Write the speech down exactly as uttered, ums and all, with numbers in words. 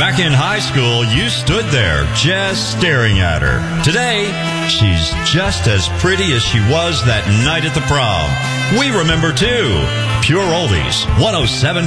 Back in high school, you stood there just staring at her. Today, she's just as pretty as she was that night at the prom. We remember too. Pure Oldies, one oh seven